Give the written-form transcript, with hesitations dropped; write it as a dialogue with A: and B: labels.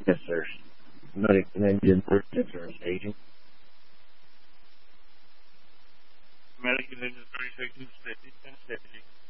A: Yes, sir. American Indian Birthdays are staging.
B: American Indian 36 and staging.